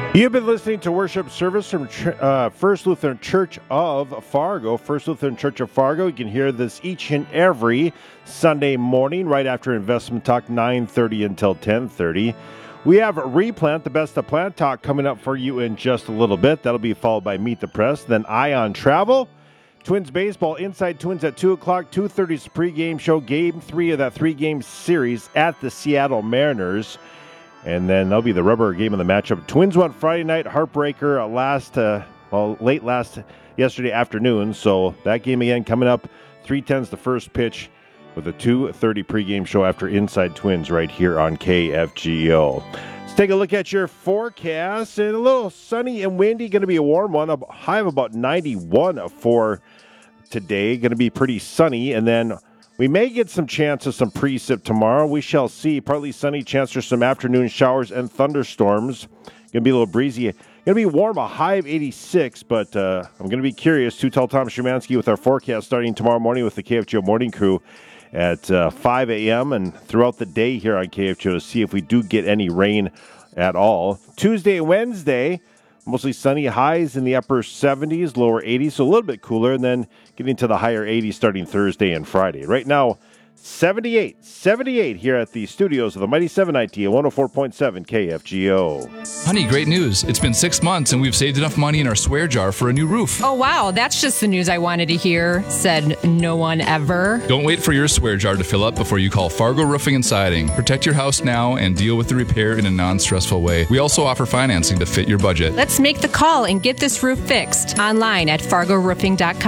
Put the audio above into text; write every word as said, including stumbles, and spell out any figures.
You've been listening to worship service from uh, First Lutheran Church of Fargo. First Lutheran Church of Fargo. You can hear this each and every Sunday morning right after Investment Talk, nine thirty until ten thirty. We have Replant, the best of plant talk, coming up for you in just a little bit. That'll be followed by Meet the Press, then Ion Travel. Twins baseball, Inside Twins at two o'clock, two thirty is the pregame show. Game three of that three-game series at the Seattle Mariners. And then that'll be the rubber game of the matchup. Twins won Friday night, heartbreaker, uh, last, uh, well, late last, yesterday afternoon. So that game again coming up, three ten's the first pitch with a two thirty pregame show after Inside Twins right here on K F G O. Let's take a look at your forecast. And a little sunny and windy, going to be a warm one, a high of about ninety-one for today. Going to be pretty sunny, and then we may get some chance of some precip tomorrow. We shall see. Partly sunny, chance for some afternoon showers and thunderstorms. Going to be a little breezy. Going to be warm, a high of eighty-six, but uh, I'm going to be curious. Two-tell Tom Szymanski with our forecast starting tomorrow morning with the K F G O Morning Crew at uh, five a.m. and throughout the day here on K F G O to see if we do get any rain at all. Tuesday and Wednesday, mostly sunny, highs in the upper seventies, lower eighties, so a little bit cooler, and then getting to the higher eighties starting Thursday and Friday. Right now, seventy-eight, seventy-eight here at the studios of the Mighty seven ninety and one oh four point seven K F G O. Honey, great news. It's been six months and we've saved enough money in our swear jar for a new roof. Oh, wow. That's just the news I wanted to hear, said no one ever. Don't wait for your swear jar to fill up before you call Fargo Roofing and Siding. Protect your house now and deal with the repair in a non-stressful way. We also offer financing to fit your budget. Let's make the call and get this roof fixed online at fargo roofing dot com.